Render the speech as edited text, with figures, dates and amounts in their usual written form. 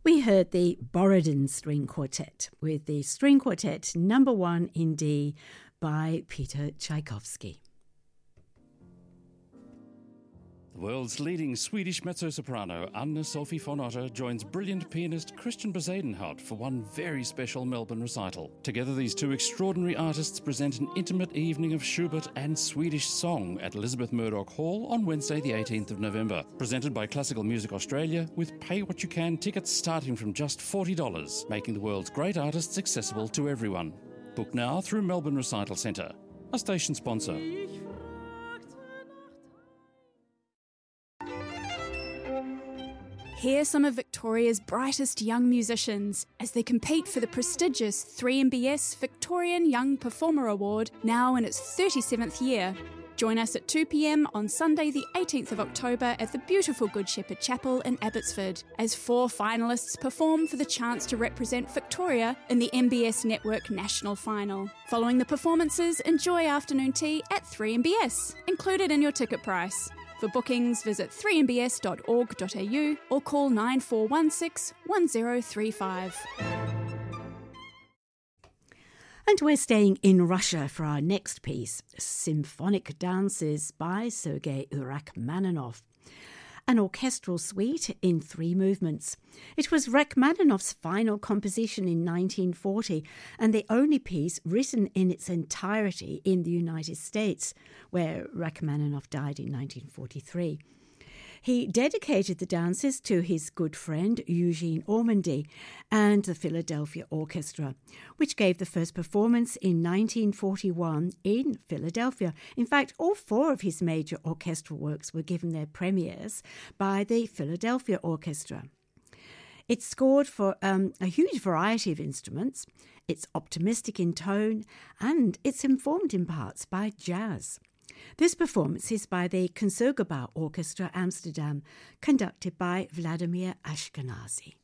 We heard the Borodin String Quartet with the String Quartet number 1 in D by Peter Tchaikovsky. The world's leading Swedish mezzo-soprano Anna-Sophie von Otter joins brilliant pianist Christian Bezuidenhout for one very special Melbourne recital. Together, these two extraordinary artists present an intimate evening of Schubert and Swedish song at Elizabeth Murdoch Hall on Wednesday the 18th of November. Presented by Classical Music Australia with Pay What You Can tickets starting from just $40, making the world's great artists accessible to everyone. Book now through Melbourne Recital Centre, a station sponsor. Hear some of Victoria's brightest young musicians as they compete for the prestigious 3MBS Victorian Young Performer Award, now in its 37th year. Join us at 2 p.m. on Sunday the 18th of October at the beautiful Good Shepherd Chapel in Abbotsford, as 4 finalists perform for the chance to represent Victoria in the MBS Network National Final. Following the performances, enjoy afternoon tea at 3MBS, included in your ticket price. For bookings, visit 3mbs.org.au or call 9416 1035. And we're staying in Russia for our next piece, Symphonic Dances by Sergei Rachmaninoff, an orchestral suite in 3 movements. It was Rachmaninoff's final composition in 1940 and the only piece written in its entirety in the United States, where Rachmaninoff died in 1943. He dedicated the dances to his good friend Eugene Ormandy and the Philadelphia Orchestra, which gave the first performance in 1941 in Philadelphia. In fact, all 4 of his major orchestral works were given their premieres by the Philadelphia Orchestra. It's scored for a huge variety of instruments, it's optimistic in tone, and it's informed in parts by jazz. This performance is by the Concertgebouw Orchestra Amsterdam, conducted by Vladimir Ashkenazy.